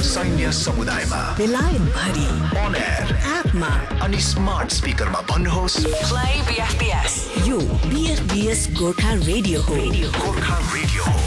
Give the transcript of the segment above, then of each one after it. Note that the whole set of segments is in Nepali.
सैन्य समुदायमा, बेलायत भरि, on air, एपमा अनि स्मार्ट स्पिकरमा भन्नुहोस् Play BFBS. यो BFBS गोर्खा रेडियो हो. गोर्खा रेडियो हो।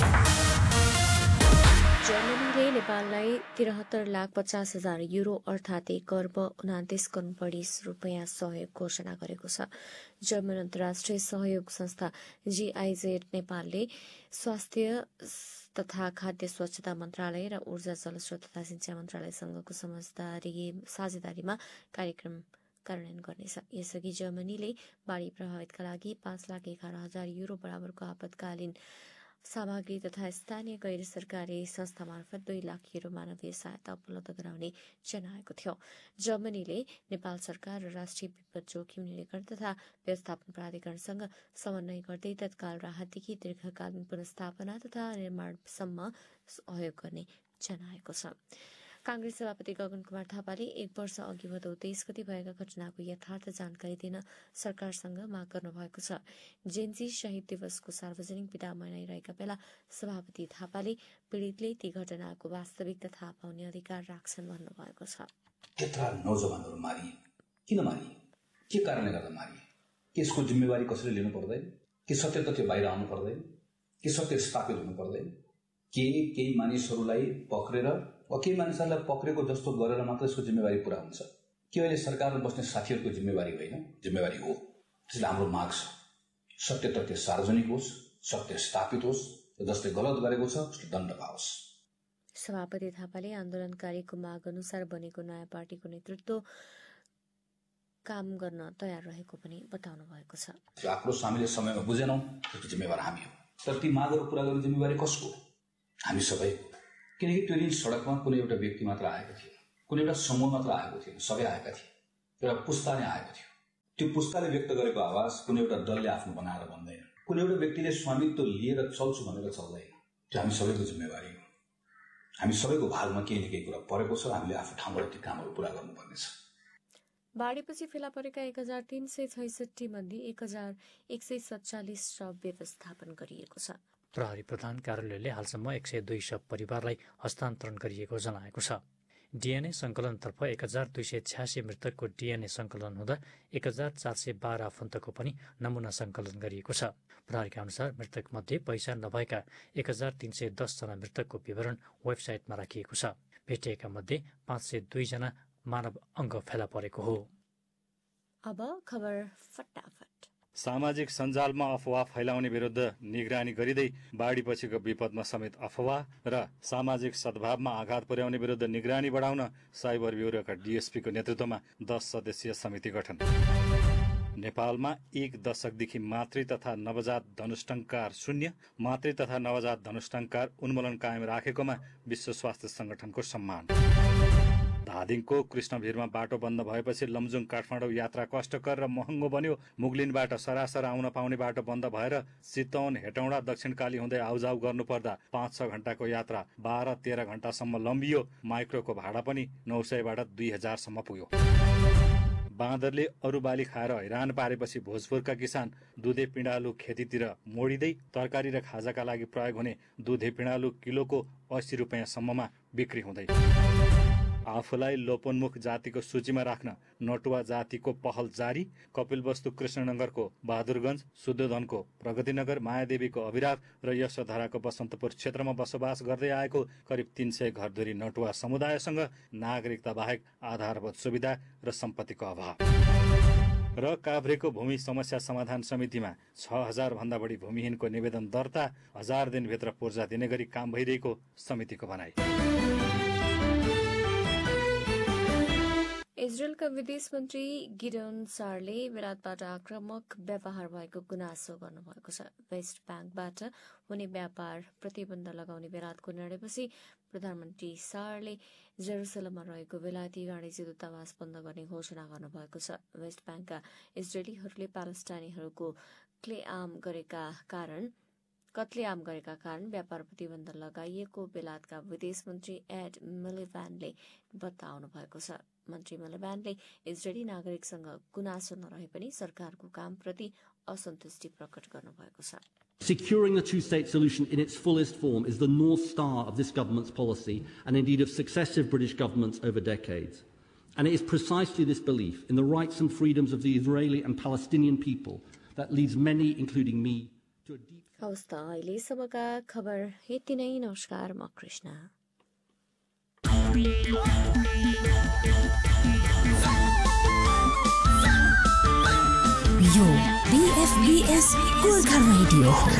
जर्मनीले नेपाललाई 73,50,000 युरो अर्थात् एक अर्ब 29 करोड बढी रुपियाँ सहयोग घोषणा गरेको छ। जर्मन अन्तर्राष्ट्रिय सहयोग संस्था GIZ नेपालले स्वास्थ्य तथा खाद्य स्वच्छता मन्त्रालय र ऊर्जा जलस्रोत तथा सिंचाई मन्त्रालयसँगको साझेदारीमा कार्यक्रम कार्यान्वयन गर्नेछ। यसअघि जर्मनीले बाढी प्रभावितका लागि 5,11,000 युरो बराबरको आपतकालीन सामग्री तथा स्थानीय गैर सरकारी संस्था मार्फत 2 लाख युरो मानवीय सहायता उपलब्ध गराउने जनाएको थियो। जर्मनीले नेपाल सरकार र राष्ट्रिय विपद जोखिम निरीक्षण तथा व्यवस्थापन प्राधिकरणसँग समन्वय गर्दै तत्काल राहतदेखि दीर्घकालीन पुनर्स्थापना तथा निर्माणसम्म सहयोग गर्ने जनाएको छ। कांग्रेस सभापति गगन कुमार थापाले 1 वर्ष अघि भदौ 23 गते भएका घटनाको यथार्थ जानकारी दिन सरकारसँग माग गर्नुभएको छ। जेन्जी शहीद दिवसको सार्वजनिक विदा मनाइरहेका बेला सभापति थापाले पीड़ितले ती घटनाको वास्तविकता थाहा पाउने अधिकार राख्छन् भन्नुभएको छ। त्यत्रा नौजवानहरू मारिए, किन मारिए, के कारणले गर्दा मारिए, त्यसको जिम्मेवारी कसैले लिनु पर्दैन, के सत्य तथ्य बाहिर आउनु पर्दैन, के सत्य स्थापित हुनु पर्दैन, केही मानिसहरूलाई पक्रेर केही मानिसहरूलाई पक्रेको जस्तो गरेर मात्र यसको जिम्मेवारी पूरा हुन्छ कि अहिले सरकारमा बस्ने साथीहरूको जिम्मेवारी होइन, जिम्मेवारी हो। त्यसले हाम्रो माग छ सत्य तथ्य सार्वजनिक होस्, सत्य स्थापित होस् र जसले गलत गरेको छ उसले दण्ड पाओस्। सभापति थापाले आन्दोलनकारीको माग अनुसार बनेको नयाँ पार्टीको नेतृत्व काम गर्न तयार रहेको पनि बताउनु भएको छ। आक्रोश हामीले समयमा बुझेनौं, त्यसको जिम्मेवार हामी हो। तर ती मागहरू पूरा गर्ने जिम्मेवारी कसको? हामी सबै। किनकि त्यो दिन सडकमा कुनै एउटा व्यक्ति मात्र आएको थिएन, कुनै एउटा समूह मात्र आएको थिएन, सबै आएका थिए। एउटा पुस्ताले आएको थियो। त्यो पुस्ताले व्यक्त गरेको आवाज कुनै एउटा दलले आफ्नो बनाएर भन्दैन, कुनै एउटा व्यक्तिले स्वामित्व लिएर चल्छु भनेर चल्दैन। त्यो हामी सबैको जिम्मेवारी हो। हामी सबैको भागमा केही न केही कुरा परेको छ, हामीले आफ्नो ठाउँबाट ती कामहरू पूरा गर्नुपर्नेछ। बाढीपछि फेला परेका 1,366 मध्ये 1,147 शव व्यवस्थापन गरिएको छ। प्रहरी प्रधान कार्यालयले हालसम्म 102 शव परिवारलाई हस्तान्तरण गरिएको जनाएको छ। डीएनए संकलनतर्फ 1,286 मृतकको डीएनए संकलन हुँदा 1,412 आफन्तको पनि नमूना संकलन गरिएको छ। प्रहरीका अनुसार मृतक मध्ये पैसा नभएका 1,310 जना मृतकको विवरण वेबसाइटमा राखिएको छ। भेटिएका मध्ये 502 जना मानव अङ्ग फेला परेको हो। अब खबर फटाफट। सामाजिक सञ्जालमा अफवाह फैलाउने विरुद्ध निगरानी गरिँदै बाढीपछिको विपदमा समेत अफवाह र सामाजिक सद्भावमा आघात पुर्याउने विरुद्ध निगरानी बढाउन साइबर ब्युरोका डीएसपीको नेतृत्वमा 10 सदस्यीय समिति गठन। नेपालमा 1 दशकदेखि मातृ तथा नवजात धनुष्टङ्कार शून्य, मातृ तथा नवजात धनुष्टङ्कार उन्मूलन कायम राखेकोमा विश्व स्वास्थ्य संगठनको सम्मान। धादिङको कृष्णभिरमा बाटो बन्द भएपछि लमजुङ काठमाडौँ यात्रा कष्टकर र महँगो बन्यो। मुगलिनबाट सरासर आउन पाउने बाटो बन्द भएर चितवन, हेटौँडा, दक्षिणकाली हुँदै आउजाउ गर्नुपर्दा 5-6 घण्टाको यात्रा 12-13 घण्टासम्म लम्बियो। माइक्रोको भाडा पनि 900बाट 2000 सम्म पुग्यो। बाँदरले अरू बाली खाएर हैरान पारेपछि भोजपुरका किसान दुधे पिँडालु खेतीतिर मोडिँदै तरकारी र खाजाका लागि प्रयोग हुने दुधे पिँडालु किलोको 80 रुपियाँसम्ममा बिक्री हुँदै। आफूलाई लोपोन्मुख जातिको सूचीमा राख्न नटुवा जातिको पहल जारी। कपिलवस्तु कृष्णनगरको बहादुरगञ्ज, शुद्धोधनको प्रगतिनगर, मायादेवीको अभिराव र यशोधराको बसन्तपुर क्षेत्रमा बसोबास गर्दै आएको करिब 300 घरधुरी नटुवा समुदायसँग नागरिकता बाहेक आधारभूत सुविधा र सम्पत्तिको अभाव। र काभ्रेको भूमि समस्या समाधान समितिमा 6000 भन्दा बढी भूमिहीनको निवेदन दर्ता। 1000 दिनभित्र पूर्जा दिने गरी काम भइरहेको समितिको भनाई। इजरायलका विदेश मन्त्री गिडन सारले बेलायतबाट आक्रामक व्यवहार भएको गुनासो गर्नुभएको छ। वेस्ट ब्याङ्कबाट हुने व्यापार प्रतिबन्ध लगाउने बेलायतको निर्णयपछि प्रधानमन्त्री सारले जेरुसलममा रहेको बेलायती वाणिज्य दूतावास बन्द गर्ने घोषणा गर्नुभएको छ। वेस्ट ब्याङ्कका इजरायलीहरूले प्यालेस्टाइनीहरूको क्लेआम गरेका कारण कत्लेआम गरेका कारण व्यापार प्रतिबन्ध लगाइएको बेलायतका विदेश मन्त्री एड मिलिब्यान्डले बताउनु भएको छ। मन्त्री मिलिब्यान्डले इजरायली नागरिकसँग गुनासो नरहे पनि सरकारको कामप्रति असन्तुष्टि प्रकट गर्नुभएको छ। Securing the two-state solution in its fullest form is the North Star of this government's policy and indeed of successive British governments over decades. And it is precisely this belief in the rights and freedoms of the Israeli and Palestinian people that leads many, including me, to a deep... हवस् त अहिलेसम्मका खबर यति नै। नमस्कार, म कृष्ण। यो BFBS गोर्खा रेडियो हो।